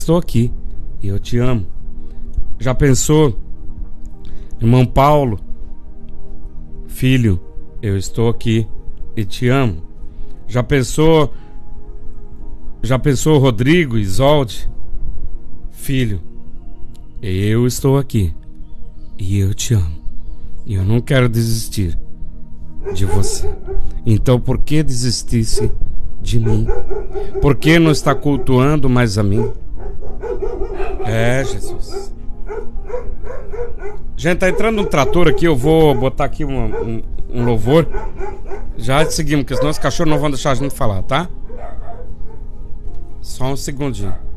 Estou aqui e eu te amo. Já pensou, irmão Paulo? Filho, eu estou aqui e te amo. Já pensou, Rodrigo, Isolde? Filho, eu estou aqui e eu te amo. E eu não quero desistir de você. Então por que desistisse de mim? Por que não está cultuando mais a mim? É, Jesus. Gente, tá entrando um trator aqui. Eu vou botar aqui um louvor. Já seguimos, porque senão os cachorros não vão deixar a gente falar, tá? Só um segundinho.